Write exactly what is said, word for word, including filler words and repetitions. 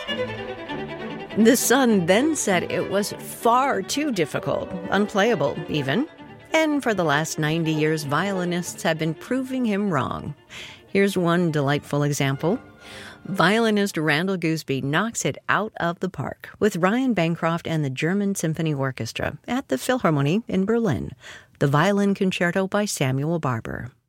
The Sun then said it was far too difficult, unplayable even. And for the last ninety years, violinists have been proving him wrong. Here's one delightful example. Violinist Randall Gooseby knocks it out of the park with Ryan Bancroft and the German Symphony Orchestra at the Philharmonie in Berlin, the Violin Concerto by Samuel Barber.